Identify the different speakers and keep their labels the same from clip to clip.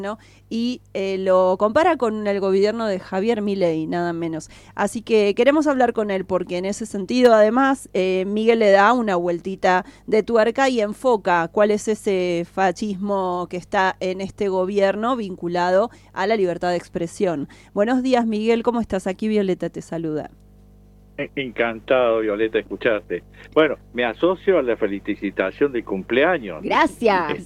Speaker 1: ¿no? Y lo compara con el gobierno de Javier Milei, nada menos. Así que queremos hablar con él porque en ese sentido, además, Miguel le da una vueltita de tuerca y enfoca cuál es ese fascismo que está en este gobierno vinculado a la libertad de expresión. Buenos días, Miguel, ¿cómo estás? Aquí Violeta te saluda.
Speaker 2: Encantado, Violeta, de escucharte. Bueno, me asocio a la felicitación de cumpleaños.
Speaker 3: Gracias.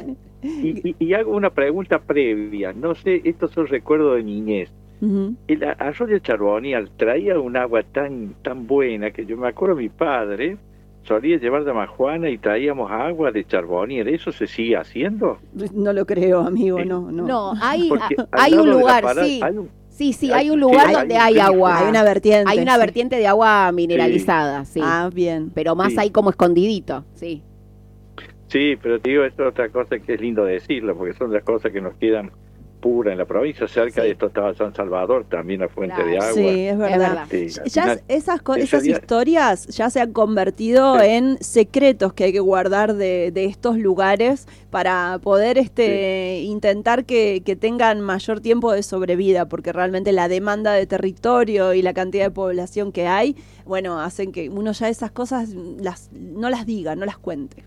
Speaker 2: Y hago una pregunta previa. No sé, estos son recuerdos de niñez. El arroyo Charbonial traía un agua tan buena que yo me acuerdo, mi padre solía llevar de Majuana y traíamos agua de Charbonial. ¿Eso se sigue haciendo?
Speaker 1: No lo creo, amigo, no.
Speaker 3: No, hay
Speaker 2: Al
Speaker 3: un
Speaker 2: lado de la
Speaker 3: lugar,
Speaker 2: parada
Speaker 3: sí.
Speaker 2: Sí,
Speaker 3: Hay un lugar donde hay agua.
Speaker 1: Hay una vertiente.
Speaker 3: Hay una vertiente de agua mineralizada, sí.
Speaker 1: Ah, bien.
Speaker 3: Pero más
Speaker 2: Sí.
Speaker 3: ahí como escondidito, sí.
Speaker 2: Sí, pero te digo, esto es otra cosa que es lindo decirlo, porque son las cosas que nos quedan puras en la provincia. Cerca de esto estaba San Salvador, también la fuente de agua.
Speaker 1: Sí, es verdad. Ya esas historias ya se han convertido en secretos que hay que guardar de estos lugares para poder intentar que tengan mayor tiempo de sobrevida, porque realmente la demanda de territorio y la cantidad de población que hay, bueno, hacen que uno ya esas cosas no las diga, no las cuente.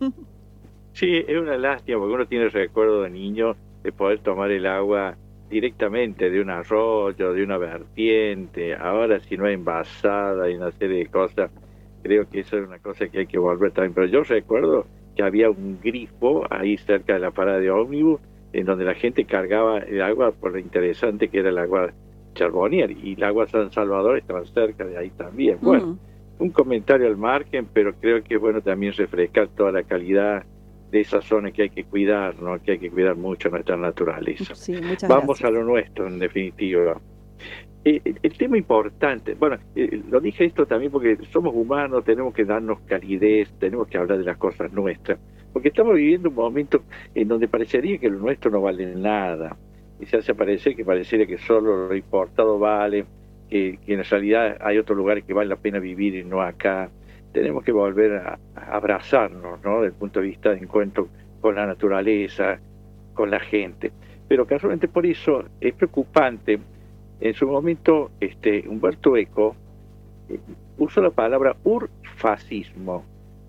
Speaker 2: Sí, es una lástima, porque uno tiene el recuerdo de niño de poder tomar el agua directamente de un arroyo, de una vertiente. Ahora, si no hay envasada y una serie de cosas, creo que eso es una cosa que hay que volver también. Pero yo recuerdo que había un grifo ahí cerca de la parada de ómnibus, en donde la gente cargaba el agua por lo interesante que era el agua Charbonier, y el agua San Salvador estaba cerca de ahí también. Bueno, un comentario al margen, pero creo que es bueno también refrescar toda la calidad de esa zona que hay que cuidar, ¿no? Que hay que cuidar mucho nuestra naturaleza.
Speaker 1: Sí, muchas
Speaker 2: Vamos
Speaker 1: gracias.
Speaker 2: a lo nuestro, en definitiva. El tema importante, bueno, lo dije esto también porque somos humanos, tenemos que darnos calidez, tenemos que hablar de las cosas nuestras, porque estamos viviendo un momento en donde parecería que lo nuestro no vale nada, y se hace parecer que parecería que solo lo importado vale, que en realidad hay otros lugares que vale la pena vivir y no acá. Tenemos que volver a abrazarnos, ¿no? Desde el punto de vista de encuentro con la naturaleza, con la gente. Pero casualmente por eso es preocupante. En su momento, Humberto Eco usó la palabra urfascismo.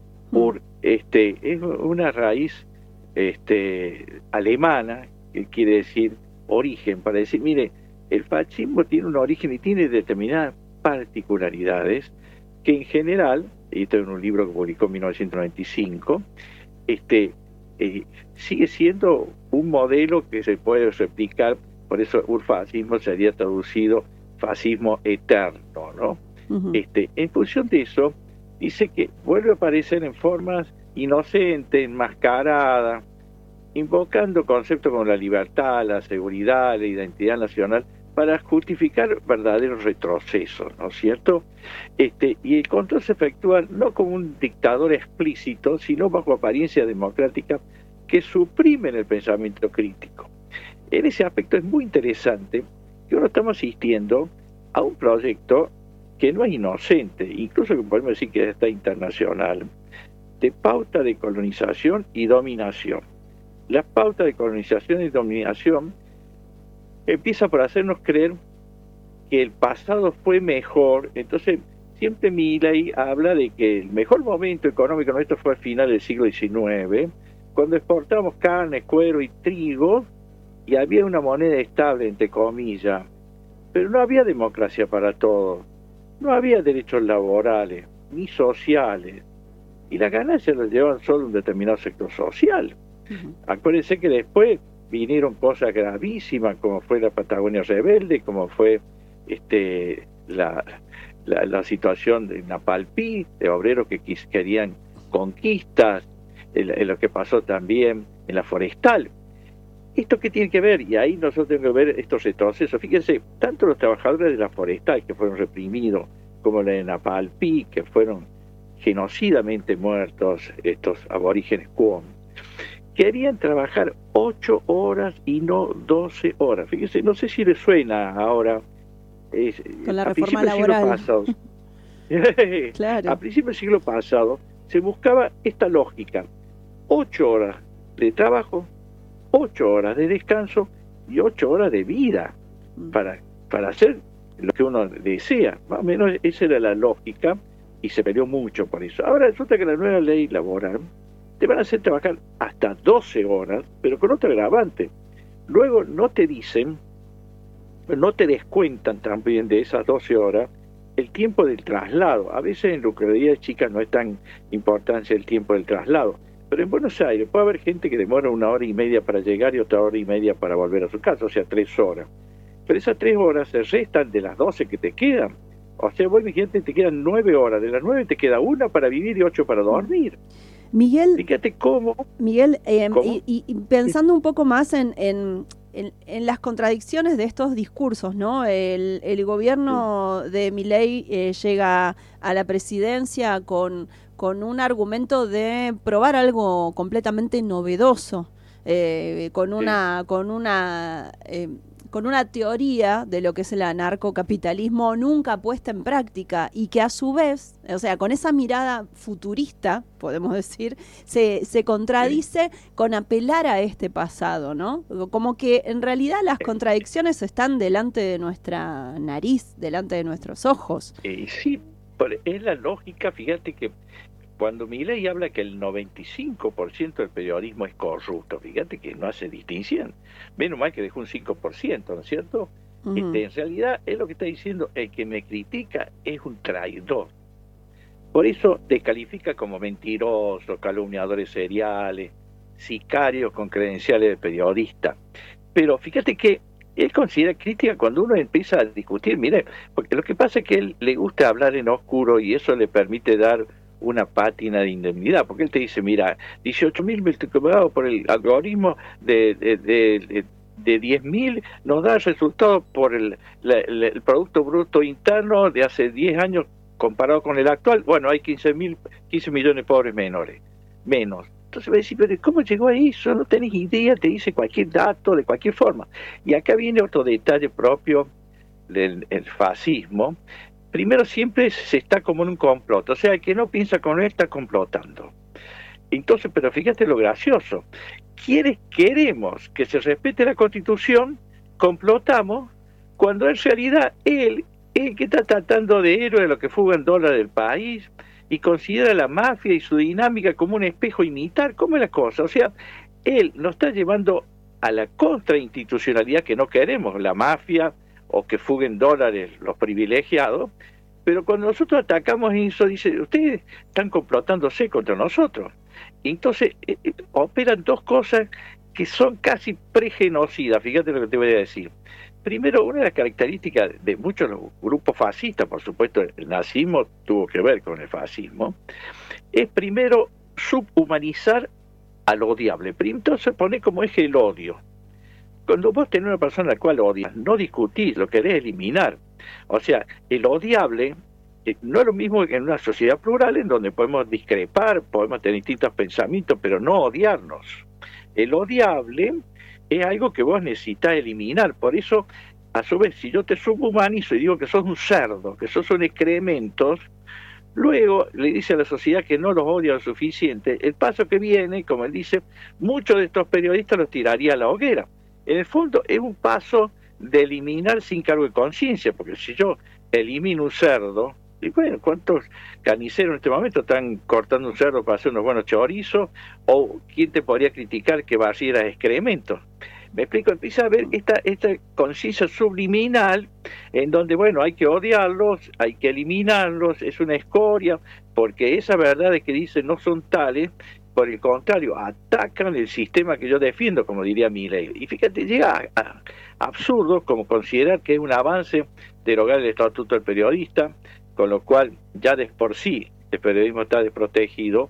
Speaker 2: Es una raíz alemana que quiere decir origen, para decir, mire, el fascismo tiene un origen y tiene determinadas particularidades que en general, y esto es un libro que publicó en 1995, sigue siendo un modelo que se puede replicar. Por eso urfascismo sería traducido fascismo eterno, ¿no? En función de eso, dice que vuelve a aparecer en formas inocentes, enmascaradas, invocando conceptos como la libertad, la seguridad, la identidad nacional, para justificar verdaderos retrocesos, ¿no es cierto? Y el control se efectúa no como un dictador explícito, sino bajo apariencia democrática que suprimen el pensamiento crítico. En ese aspecto es muy interesante que ahora estamos asistiendo a un proyecto que no es inocente, incluso que podemos decir que está internacional, de pauta de colonización y dominación. La pauta de colonización y dominación empieza por hacernos creer que el pasado fue mejor. Entonces, siempre Milei habla de que el mejor momento económico nuestro fue al final del siglo XIX, cuando exportamos carne, cuero y trigo, y había una moneda estable, entre comillas, pero no había democracia para todos, no había derechos laborales, ni sociales, y las ganancias las llevaban solo un determinado sector social. Acuérdense que después vinieron cosas gravísimas, como fue la Patagonia Rebelde, como fue la situación de Napalpí, de obreros que querían conquistas, lo que pasó también en la forestal. ¿Esto qué tiene que ver? Y ahí nosotros tenemos que ver estos retrocesos. Fíjense, tanto los trabajadores de la forestal, que fueron reprimidos, como la de Napalpí, que fueron genocidamente muertos, estos aborígenes Cuom, querían trabajar 8 horas y no 12 horas. Fíjense, no sé si les suena ahora.
Speaker 1: Con la reforma laboral.
Speaker 2: Claro. A principios del siglo pasado se buscaba esta lógica: 8 horas de trabajo, 8 horas de descanso y 8 horas de vida para hacer lo que uno desea. Más o menos esa era la lógica y se peleó mucho por eso. Ahora resulta que la nueva ley laboral te van a hacer trabajar hasta 12 horas, pero con otro agravante. Luego no te dicen, no te descuentan también de esas 12 horas el tiempo del traslado. A veces en localidades chicas no es tan importante el tiempo del traslado, pero en Buenos Aires puede haber gente que demora 1 hora y media para llegar y otra hora y media para volver a su casa, o sea, 3 horas. Pero esas 3 horas se restan de las 12 que te quedan. O sea, vos imagínate, te quedan 9 horas. De las 9 te queda 1 para vivir y 8 para dormir.
Speaker 1: Miguel,
Speaker 2: fíjate cómo.
Speaker 1: Miguel, y pensando un poco más en las contradicciones de estos discursos, ¿no? El gobierno de Milei llega a la presidencia con un argumento de probar algo completamente novedoso, con una teoría de lo que es el anarcocapitalismo nunca puesta en práctica y que a su vez, o sea, con esa mirada futurista, podemos decir, se contradice con apelar a este pasado, ¿no? Como que en realidad las contradicciones están delante de nuestra nariz, delante de nuestros ojos.
Speaker 2: Sí, es la lógica, fíjate que cuando Milei habla que el 95% del periodismo es corrupto, fíjate que no hace distinción. Menos mal que dejó un 5%, ¿no es cierto? En realidad, es lo que está diciendo, el que me critica es un traidor. Por eso descalifica como mentirosos, calumniadores seriales, sicarios con credenciales de periodista. Pero fíjate que él considera crítica cuando uno empieza a discutir. Mire, porque lo que pasa es que a él le gusta hablar en oscuro y eso le permite dar una pátina de indemnidad, porque él te dice, mira, 18.000 multiplicado por el algoritmo de 10.000 nos da el resultado por el Producto Bruto Interno de hace 10 años comparado con el actual. Bueno, hay 15 millones de pobres menos. Entonces va a decir, pero ¿cómo llegó a eso? No tenés idea, te dice cualquier dato, de cualquier forma. Y acá viene otro detalle propio del fascismo. Primero, siempre se está como en un complot, o sea, el que no piensa como él está complotando. Entonces, pero fíjate lo gracioso, queremos que se respete la Constitución, complotamos, cuando en realidad él es el que está tratando de héroe de lo que fugan dólares del país y considera la mafia y su dinámica como un espejo a imitar. ¿Cómo es la cosa? O sea, él nos está llevando a la contrainstitucionalidad que no queremos, la mafia, o que fuguen dólares los privilegiados, pero cuando nosotros atacamos eso, dice, ustedes están complotándose contra nosotros. Entonces, operan dos cosas que son casi pregenocidas, fíjate lo que te voy a decir. Primero, una de las características de muchos grupos fascistas, por supuesto, el nazismo tuvo que ver con el fascismo, es primero subhumanizar al odiable. Entonces, pone como eje el odio. Cuando vos tenés una persona a la cual odias, no discutís, lo querés eliminar. O sea, el odiable no es lo mismo que en una sociedad plural en donde podemos discrepar, podemos tener distintos pensamientos, pero no odiarnos. El odiable es algo que vos necesitas eliminar. Por eso, a su vez, si yo te subhumanizo y digo que sos un cerdo, que sos un excrementos, luego le dice a la sociedad que no los odia lo suficiente. El paso que viene, como él dice, muchos de estos periodistas los tiraría a la hoguera. En el fondo es un paso de eliminar sin cargo de conciencia, porque si yo elimino un cerdo, y bueno, ¿cuántos carniceros en este momento están cortando un cerdo para hacer unos buenos chorizos? ¿O quién te podría criticar que barriera excrementos? Me explico, empieza a ver esta conciencia subliminal en donde, bueno, hay que odiarlos, hay que eliminarlos, es una escoria, porque esa verdad de que dicen no son tales. Por el contrario, atacan el sistema que yo defiendo, como diría Milei. Y fíjate, llega a absurdo como considerar que es un avance derogar el estatuto del periodista, con lo cual ya de por sí el periodismo está desprotegido.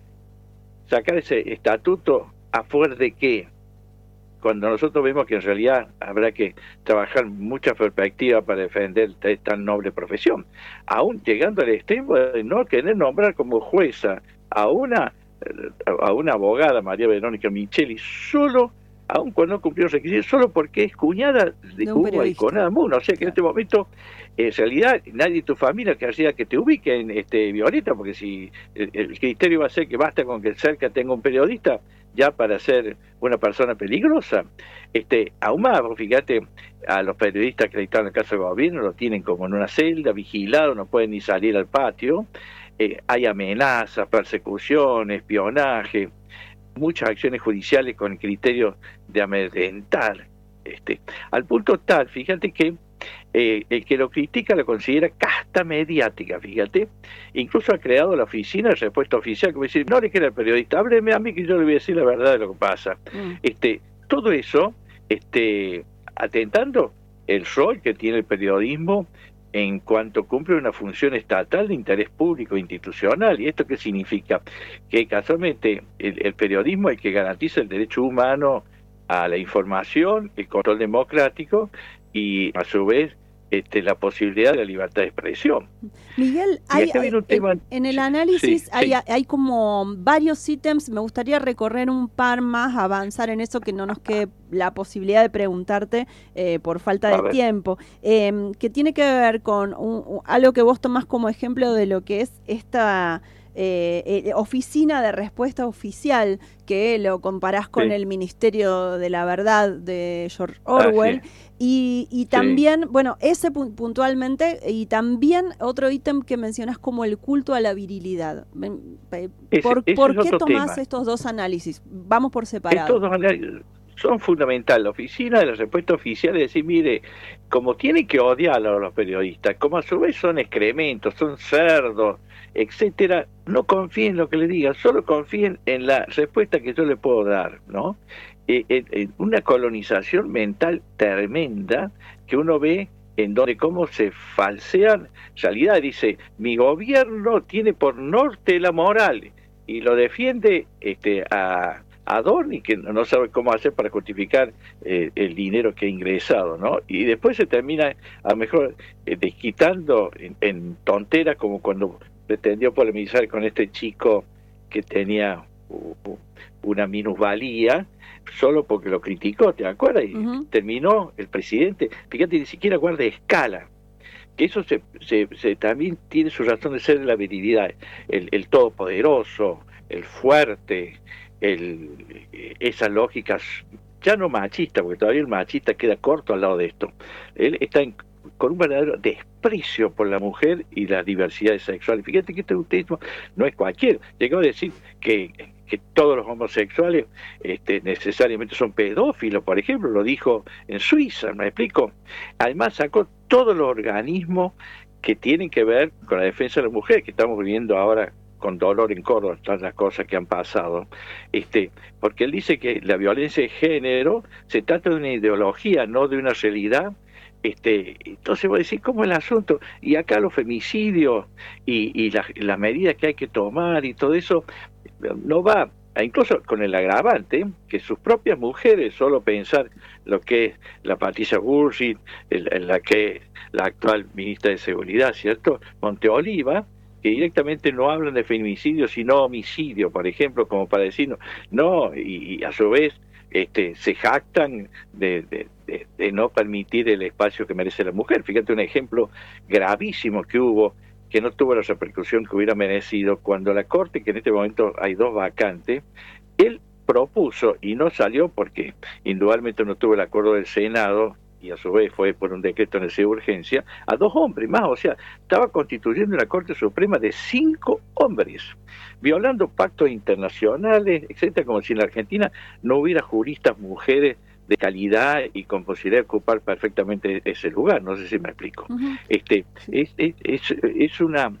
Speaker 2: Sacar ese estatuto a fuer de qué, cuando nosotros vemos que en realidad habrá que trabajar mucha perspectiva para defender tan noble profesión, aún llegando al extremo de no querer nombrar como jueza a una abogada, María Verónica Micheli, solo aun cuando no cumplió los requisitos, solo porque es cuñada de Hugo y con nada más. O sea que en este momento, en realidad, nadie de tu familia querría que te ubiquen, Violeta, porque si el criterio va a ser que basta con que cerca tenga un periodista ya para ser una persona peligrosa. Aún más, fíjate, a los periodistas acreditados en el caso del gobierno lo tienen como en una celda, vigilado, no pueden ni salir al patio. Hay amenazas, persecución, espionaje, muchas acciones judiciales con el criterio de amedrentar, al punto tal, fíjate que el que lo critica lo considera casta mediática, fíjate, incluso ha creado la oficina de respuesta oficial, como decir, no le queda al periodista, hábleme a mí que yo le voy a decir la verdad de lo que pasa. Todo eso, atentando el rol que tiene el periodismo en cuanto cumple una función estatal de interés público institucional. ¿Y esto qué significa? Que casualmente el periodismo es el que garantiza el derecho humano a la información, el control democrático y a su vez la posibilidad de la libertad de expresión.
Speaker 1: Miguel, en el análisis hay como varios ítems, me gustaría recorrer un par más, avanzar en eso, que no nos quede la posibilidad de preguntarte por falta de tiempo, que tiene que ver con algo que vos tomás como ejemplo de lo que es esta oficina de respuesta oficial, que lo comparás con el Ministerio de la Verdad de George Orwell, y también, bueno, ese puntualmente, y también otro ítem que mencionás como el culto a la virilidad. ¿Por qué tomás estos dos análisis? Vamos por separado.
Speaker 2: Estos dos análisis son fundamentales. La oficina de la respuesta oficial es decir, mire, como tienen que odiar a los periodistas, como a su vez son excrementos, son cerdos, etcétera, no confíen en lo que le digan, solo confíen en la respuesta que yo le puedo dar, ¿no? Una colonización mental tremenda que uno ve en donde cómo se falsean realidad. Dice, mi gobierno tiene por norte la moral, y lo defiende a Adorni, que no sabe cómo hacer para justificar el dinero que ha ingresado, ¿no? Y después se termina a lo mejor desquitando en tonteras, como cuando pretendió polemizar con este chico que tenía una minusvalía solo porque lo criticó, ¿te acuerdas? Y terminó el presidente, fíjate, ni siquiera guarda escala, que eso se también tiene su razón de ser de la virilidad, el todopoderoso, el fuerte, esas lógicas ya no machistas, porque todavía el machista queda corto al lado de esto. Él está con un verdadero desprecio por la mujer y las diversidades sexuales. Fíjate que este autismo no es cualquiera. Llegó a decir que todos los homosexuales necesariamente son pedófilos, por ejemplo, lo dijo en Suiza, ¿me explico? Además sacó todos los organismos que tienen que ver con la defensa de la mujer, que estamos viviendo ahora con dolor en Córdoba, todas las cosas que han pasado, porque él dice que la violencia de género se trata de una ideología, no de una realidad. Entonces voy a decir, ¿cómo es el asunto? Y acá los femicidios y las medidas que hay que tomar y todo eso no va, incluso con el agravante, que sus propias mujeres, solo pensar lo que es la Patricia Bullrich, la actual ministra de Seguridad, ¿cierto? Monteoliva, que directamente no hablan de feminicidio, sino homicidio, por ejemplo, como para decir, no, y a su vez se jactan de no permitir el espacio que merece la mujer. Fíjate un ejemplo gravísimo que hubo, que no tuvo la repercusión que hubiera merecido, cuando la Corte, que en este momento hay 2 vacantes, él propuso, y no salió porque indudablemente no tuvo el acuerdo del Senado, y a su vez fue por un decreto de necesidad de urgencia, a 2 hombres más. O sea, estaba constituyendo una Corte Suprema de 5 hombres, violando pactos internacionales, etcétera, como si en la Argentina no hubiera juristas mujeres de calidad y con posibilidad de ocupar perfectamente ese lugar. No sé si me explico. Es una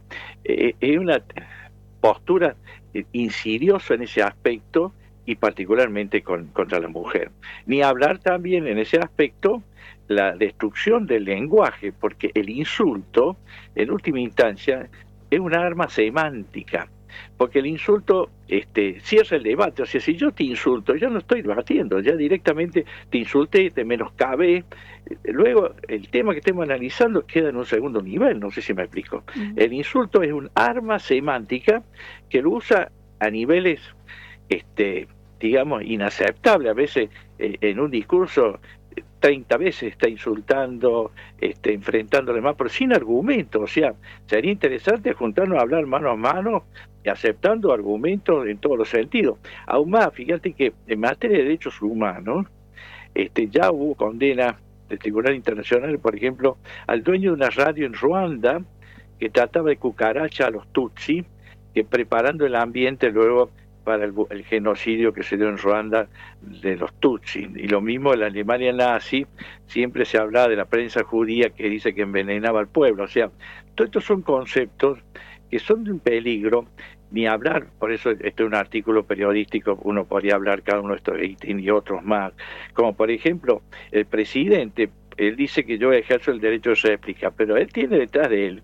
Speaker 2: postura insidiosa en ese aspecto, y particularmente contra la mujer. Ni hablar también en ese aspecto la destrucción del lenguaje, porque el insulto, en última instancia, es una arma semántica, porque el insulto cierra el debate. O sea, si yo te insulto, yo no estoy debatiendo, ya directamente te insulté, te menoscabé, luego el tema que estemos analizando queda en un segundo nivel. No sé si me explico. El insulto es un arma semántica que lo usa a niveles digamos, inaceptable. A veces en un discurso 30 veces está insultando, enfrentándole más, pero sin argumentos. O sea, sería interesante juntarnos a hablar mano a mano y aceptando argumentos en todos los sentidos. Aún más, fíjate que en materia de derechos humanos, ya hubo condena del Tribunal Internacional, por ejemplo, al dueño de una radio en Ruanda que trataba de cucaracha a los Tutsi, que preparando el ambiente luego para el genocidio que se dio en Ruanda de los Tutsi. Y lo mismo en la Alemania nazi, siempre se hablaba de la prensa judía que dice que envenenaba al pueblo. O sea, todos estos son conceptos que son de un peligro, ni hablar, por eso este es un artículo periodístico, uno podría hablar cada uno de estos y otros más, como por ejemplo, el presidente, él dice que yo ejerzo el derecho de réplica, pero él tiene detrás de él,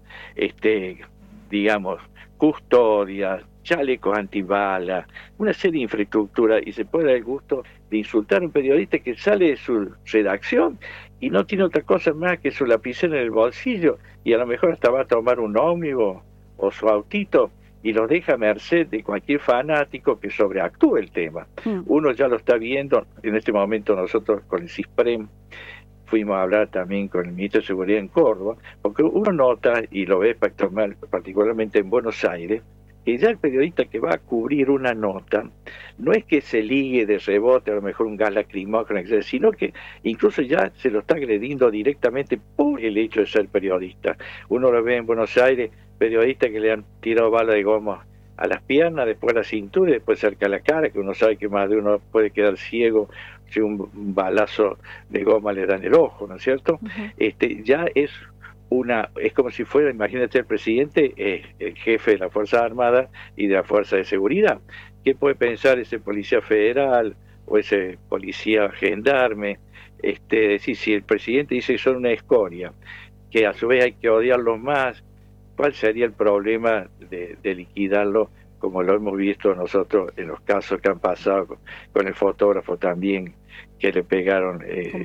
Speaker 2: digamos, custodia, chalecos antibalas, una serie de infraestructura, y se puede dar el gusto de insultar a un periodista que sale de su redacción y no tiene otra cosa más que su lapicera en el bolsillo, y a lo mejor hasta va a tomar un ómnibus o su autito y lo deja a merced de cualquier fanático que sobreactúe el tema. Uno ya lo está viendo, en este momento nosotros con el CISPREM fuimos a hablar también con el ministro de Seguridad en Córdoba, porque uno nota, y lo ve particularmente en Buenos Aires, que ya el periodista que va a cubrir una nota no es que se ligue de rebote a lo mejor un gas lacrimógeno, sino que incluso ya se lo está agrediendo directamente por el hecho de ser periodista. Uno lo ve en Buenos Aires, periodistas que le han tirado bala de goma a las piernas, después a la cintura y después cerca a la cara, que uno sabe que más de uno puede quedar ciego si un balazo de goma le da en el ojo, ¿no es cierto? Ya es como si fuera, imagínate, el presidente, el jefe de la Fuerza Armada y de la Fuerza de Seguridad. ¿Qué puede pensar ese policía federal o ese policía gendarme? Decir, si el presidente dice que son una escoria, que a su vez hay que odiarlos más, ¿cuál sería el problema de liquidarlo, como lo hemos visto nosotros en los casos que han pasado con el fotógrafo también, que le pegaron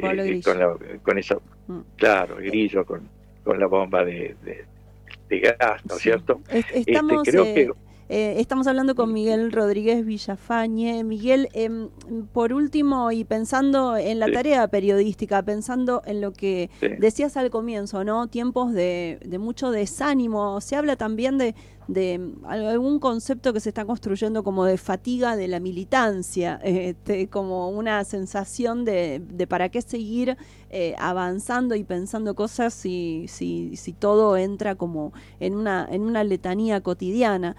Speaker 2: con esa, claro, Grillo, con la bomba de gas, ¿no es cierto?
Speaker 1: Creo que estamos hablando con Miguel Rodríguez Villafañe. Miguel, por último, y pensando en la tarea periodística, pensando en lo que decías al comienzo, ¿no? Tiempos de mucho desánimo. Se habla también de algún concepto que se está construyendo como de fatiga de la militancia, como una sensación de para qué seguir avanzando y pensando cosas si todo entra como en una letanía cotidiana.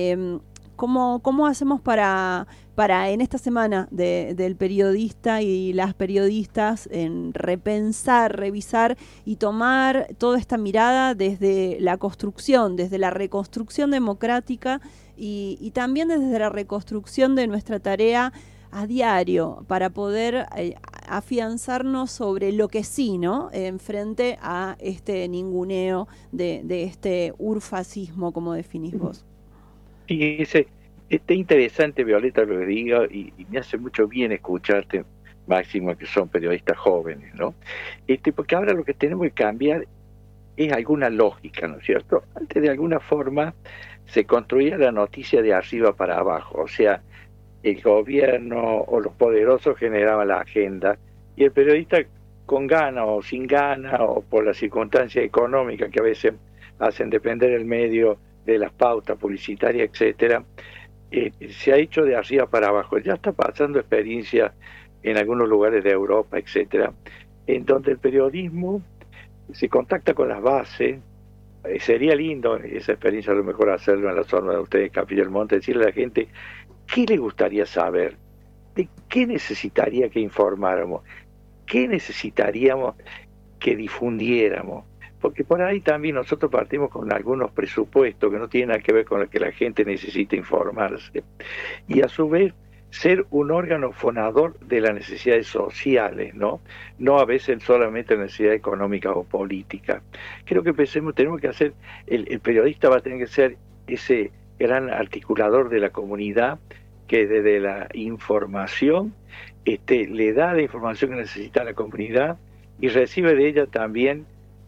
Speaker 1: ¿Cómo hacemos para en esta semana del periodista y las periodistas en repensar, revisar y tomar toda esta mirada desde la construcción, desde la reconstrucción democrática y también desde la reconstrucción de nuestra tarea a diario para poder afianzarnos sobre lo que sí, ¿no? En frente a este ninguneo de este urfascismo, como definís vos?
Speaker 2: Sí, está interesante, Violeta, lo que diga, y me hace mucho bien escucharte, máximo que son periodistas jóvenes, ¿no? Porque ahora lo que tenemos que cambiar es alguna lógica, ¿no es cierto? Antes, de alguna forma, se construía la noticia de arriba para abajo, o sea, el gobierno o los poderosos generaban la agenda, y el periodista, con gana o sin gana, o por las circunstancias económicas que a veces hacen depender el medio de las pautas publicitarias, etcétera, se ha hecho de arriba para abajo. Ya está pasando experiencia en algunos lugares de Europa, etcétera, en donde el periodismo se contacta con las bases. Sería lindo esa experiencia, a lo mejor hacerlo en la zona de ustedes, Capilla del Monte, decirle a la gente qué le gustaría saber, de qué necesitaría que informáramos, qué necesitaríamos que difundiéramos. Porque por ahí también nosotros partimos con algunos presupuestos que no tienen nada que ver con lo que la gente necesita informarse. Y a su vez, ser un órgano fonador de las necesidades sociales, ¿no? No a veces solamente necesidades económicas o políticas. Creo que tenemos que hacer, el periodista va a tener que ser ese gran articulador de la comunidad que desde la información le da la información que necesita la comunidad y recibe de ella también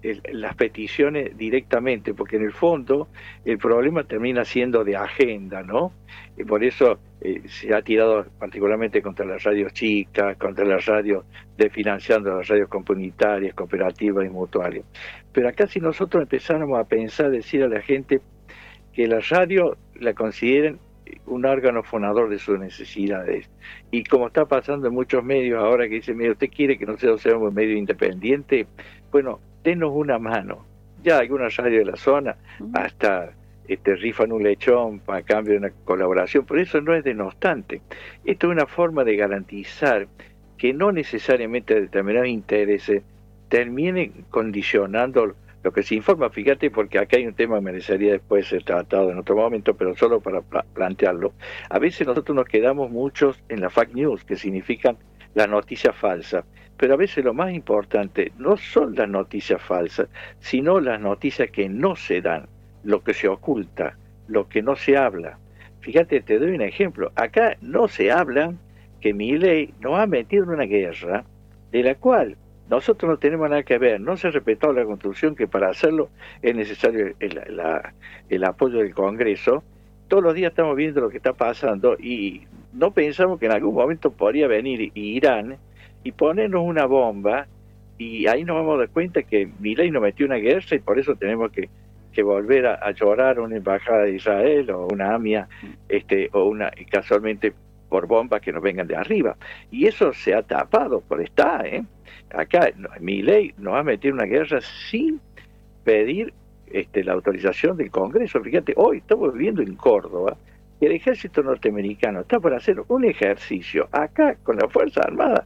Speaker 2: las peticiones directamente, porque en el fondo el problema termina siendo de agenda, ¿no? Y por eso se ha tirado particularmente contra las radios chicas, contra las radios financiando las radios comunitarias, cooperativas y mutuales. Pero acá si nosotros empezáramos a pensar, decir a la gente que la radio la consideren un órgano fonador de sus necesidades, y como está pasando en muchos medios ahora que dicen, mira, ¿usted quiere que nosotros seamos un medio independiente? Bueno, denos una mano. Ya algunas radios de la zona hasta rifan un lechón para cambio de una colaboración, pero eso no es denostante. Esto es una forma de garantizar que no necesariamente determinados intereses terminen condicionando lo que se informa. Fíjate, porque acá hay un tema que merecería después ser tratado en otro momento, pero solo para plantearlo. A veces nosotros nos quedamos muchos en la fake news, que significan la noticia falsa, pero a veces lo más importante no son las noticias falsas, sino las noticias que no se dan, lo que se oculta, lo que no se habla. Fíjate, te doy un ejemplo. Acá no se habla que Milei nos ha metido en una guerra de la cual nosotros no tenemos nada que ver. No se ha respetado la Constitución, que para hacerlo es necesario el apoyo del Congreso. Todos los días estamos viendo lo que está pasando y no pensamos que en algún momento podría venir Irán y ponernos una bomba, y ahí nos vamos a dar cuenta que Milei nos metió una guerra y por eso tenemos que volver a llorar una embajada de Israel o una AMIA, o una, casualmente por bombas que nos vengan de arriba. Y eso se ha tapado por acá Milei nos ha metido una guerra sin pedir la autorización del Congreso. Fíjate, hoy estamos viviendo en Córdoba, el ejército norteamericano está por hacer un ejercicio acá con la Fuerza Armada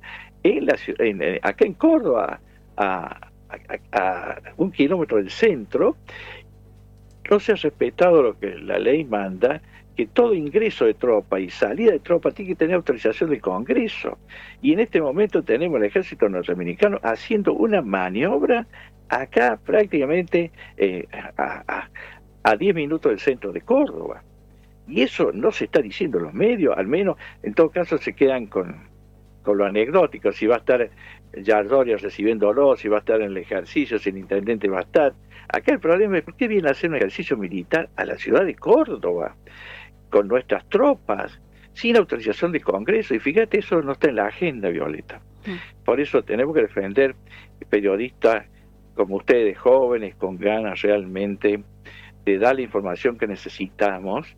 Speaker 2: acá en Córdoba, a 1 kilómetro del centro. No se ha respetado lo que la ley manda, que todo ingreso de tropa y salida de tropa tiene que tener autorización del Congreso. Y en este momento tenemos el ejército norteamericano haciendo una maniobra acá prácticamente a 10 minutos del centro de Córdoba. Y eso no se está diciendo en los medios, al menos en todo caso se quedan con lo anecdótico, si va a estar Yardoria recibiéndolo, si va a estar en el ejercicio, si el intendente va a estar. Acá el problema es por qué viene a hacer un ejercicio militar a la ciudad de Córdoba, con nuestras tropas, sin autorización del Congreso. Y fíjate, eso no está en la agenda, Violeta. Por eso tenemos que defender periodistas como ustedes, jóvenes, con ganas realmente de dar la información que necesitamos,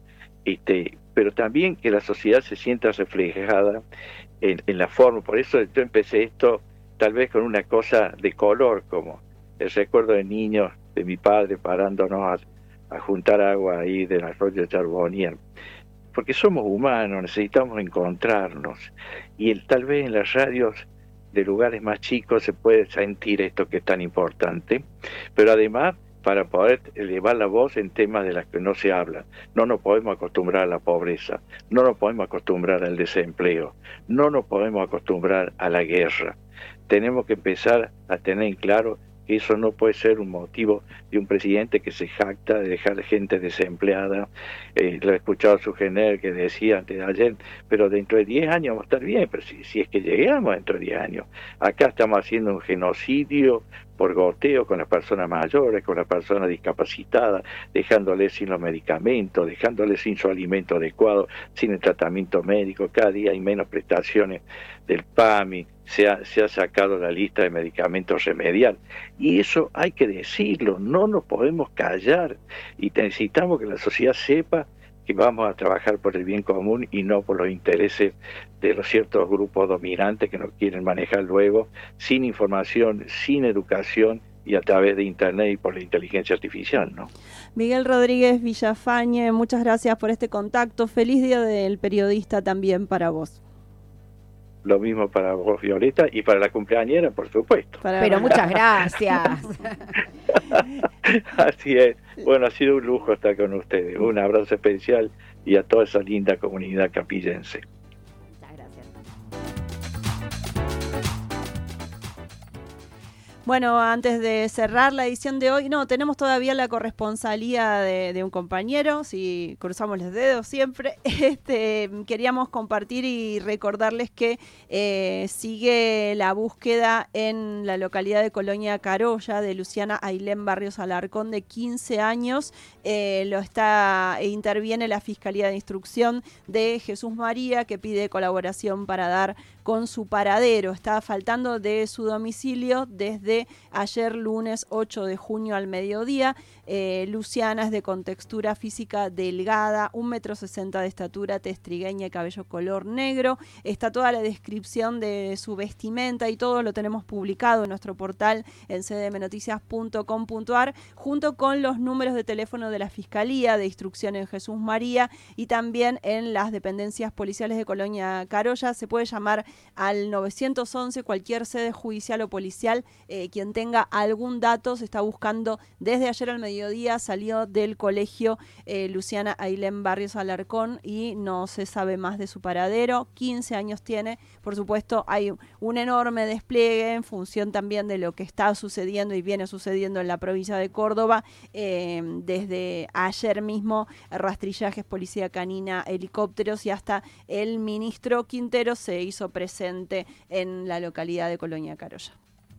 Speaker 2: pero también que la sociedad se sienta reflejada en la forma. Por eso yo empecé esto tal vez con una cosa de color, como el recuerdo de niños de mi padre parándonos a juntar agua ahí del arroyo de Charbonnier, porque somos humanos, necesitamos encontrarnos, y tal vez en las radios de lugares más chicos se puede sentir esto que es tan importante, pero además para poder elevar la voz en temas de los que no se habla. No nos podemos acostumbrar a la pobreza, no nos podemos acostumbrar al desempleo, no nos podemos acostumbrar a la guerra. Tenemos que empezar a tener en claro que eso no puede ser un motivo de un presidente que se jacta de dejar gente desempleada. Lo he escuchado a su general que decía antes de ayer, pero dentro de 10 años vamos a estar bien, pero si es que llegamos dentro de 10 años. Acá estamos haciendo un genocidio por goteo con las personas mayores, con las personas discapacitadas, dejándoles sin los medicamentos, dejándoles sin su alimento adecuado, sin el tratamiento médico. Cada día hay menos prestaciones del PAMI, se ha sacado la lista de medicamentos remedial. Y eso hay que decirlo, no nos podemos callar, y necesitamos que la sociedad sepa que vamos a trabajar por el bien común y no por los intereses de los ciertos grupos dominantes que nos quieren manejar luego, sin información, sin educación y a través de Internet y por la inteligencia artificial, ¿no?
Speaker 1: Miguel Rodríguez Villafañe, muchas gracias por este contacto. Feliz Día del Periodista también para vos.
Speaker 2: Lo mismo para vos, Violeta, y para la cumpleañera, por supuesto.
Speaker 3: Pero muchas gracias.
Speaker 2: Así es. Bueno, ha sido un lujo estar con ustedes. Un abrazo especial y a toda esa linda comunidad capillense.
Speaker 3: Muchas gracias.
Speaker 1: Bueno, antes de cerrar la edición de hoy, tenemos todavía la corresponsalía de un compañero, si cruzamos los dedos siempre. Queríamos compartir y recordarles que sigue la búsqueda en la localidad de Colonia Carolla de Luciana Ailén Barrios Alarcón, de 15 años. Interviene la Fiscalía de Instrucción de Jesús María, que pide colaboración para dar con su paradero. Está faltando de su domicilio desde ayer lunes 8 de junio al mediodía. Luciana es de contextura física delgada, 1,60 m de estatura, tez trigueña y cabello color negro. Está toda la descripción de su vestimenta y todo lo tenemos publicado en nuestro portal en cdmnoticias.com.ar, junto con los números de teléfono de la Fiscalía de Instrucción en Jesús María y también en las dependencias policiales de Colonia Carolla. Se puede llamar al 911, cualquier sede judicial o policial, quien tenga algún dato. Se está buscando desde ayer al mediodía, salió del colegio Luciana Ailén Barrios Alarcón y no se sabe más de su paradero. 15 años tiene. Por supuesto, hay un enorme despliegue en función también de lo que está sucediendo y viene sucediendo en la provincia de Córdoba. Desde ayer mismo, rastrillajes, policía canina, helicópteros y hasta el ministro Quintero se hizo presente en la localidad de Colonia Carolla.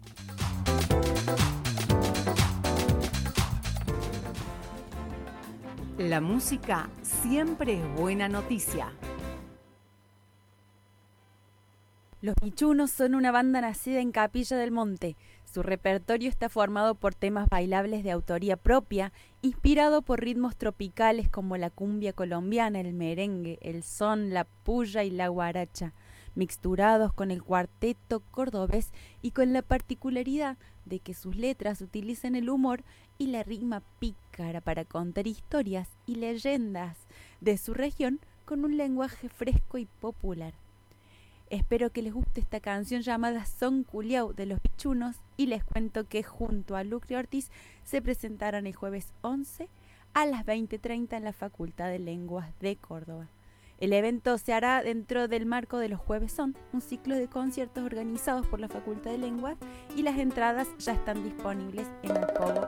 Speaker 3: La música siempre es buena noticia.
Speaker 4: Los Pichunos son una banda nacida en Capilla del Monte. Su repertorio está formado por temas bailables de autoría propia, inspirado por ritmos tropicales como la cumbia colombiana, el merengue, el son, la puya y la guaracha, mixturados con el cuarteto cordobés y con la particularidad de que sus letras utilizan el humor y la rima pícara para contar historias y leyendas de su región con un lenguaje fresco y popular. Espero que les guste esta canción llamada Son Culiao de los Pichunos y les cuento que junto a Lucre Ortiz se presentarán el jueves 11 a las 20:30 en la Facultad de Lenguas de Córdoba. El evento se hará dentro del marco de los Jueves Son, un ciclo de conciertos organizados por la Facultad de Lenguas, y las entradas ya están disponibles en el Pogo